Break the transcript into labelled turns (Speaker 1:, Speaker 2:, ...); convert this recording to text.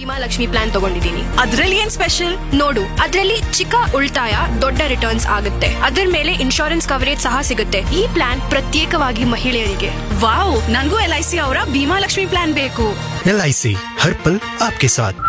Speaker 1: Bima Lakshmi plan ತಗೊಂಡಿದ್ದೀನಿ.
Speaker 2: ಅದ್ರಲ್ಲಿ ಏನ್ ಸ್ಪೆಷಲ್?
Speaker 1: ನೋಡು, ಅದ್ರಲ್ಲಿ ಚಿಕ್ಕ ಉಳಿತಾಯ ದೊಡ್ಡ ರಿಟರ್ನ್ಸ್ ಆಗುತ್ತೆ. ಅದ್ರ ಮೇಲೆ ಇನ್ಶೂರೆನ್ಸ್ ಕವರೇಜ್ ಸಹ ಸಿಗುತ್ತೆ. ಈ ಪ್ಲಾನ್ ಪ್ರತ್ಯೇಕವಾಗಿ ಮಹಿಳೆಯರಿಗೆ.
Speaker 2: ವಾವ್, ನನ್ಗೂ LIC ಅವರ ಭೀಮಾ ಲಕ್ಷ್ಮಿ ಪ್ಲಾನ್ ಬೇಕು.
Speaker 3: LIC हर पल आपके साथ.